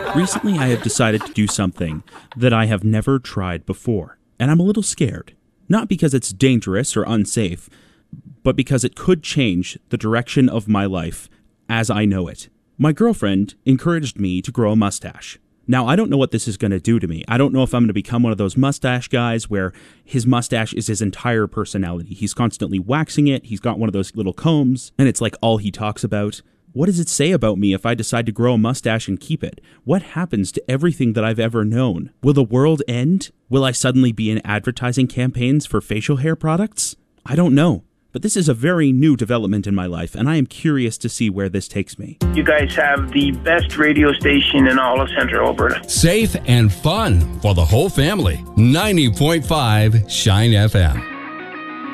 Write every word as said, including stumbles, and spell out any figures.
Recently, I have decided to do something that I have never tried before, and I'm a little scared. Not because it's dangerous or unsafe, but because it could change the direction of my life as I know it. My girlfriend encouraged me to grow a mustache. Now, I don't know what this is going to do to me. I don't know if I'm going to become one of those mustache guys where his mustache is his entire personality. He's constantly waxing it. He's got one of those little combs, and it's like all he talks about. What does it say about me if I decide to grow a mustache and keep it? What happens to everything that I've ever known? Will the world end? Will I suddenly be in advertising campaigns for facial hair products? I don't know. But this is a very new development in my life, and I am curious to see where this takes me. You guys have the best radio station in all of Central Alberta. Safe and fun for the whole family. ninety point five Shine F M.